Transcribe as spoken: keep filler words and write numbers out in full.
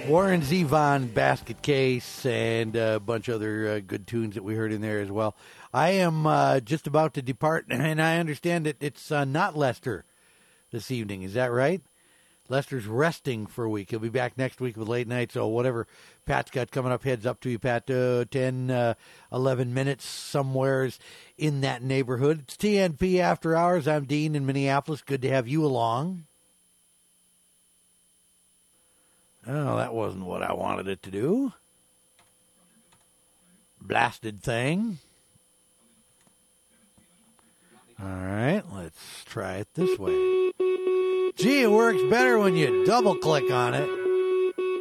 Warren Zevon, Basket Case, and a bunch of other uh, good tunes that we heard in there as well. I am uh, just about to depart, and I understand that it's uh, not Lester this evening. Is that right? Lester's resting for a week. He'll be back next week with late night, so whatever Pat's got coming up, heads up to you, Pat. Uh, ten, uh, eleven minutes, somewheres in that neighborhood. It's T N P After Hours. I'm Dean in Minneapolis. Good to have you along. Oh, that wasn't what I wanted it to do. Blasted thing. All right, let's try it this way. Gee, it works better when you double-click on it.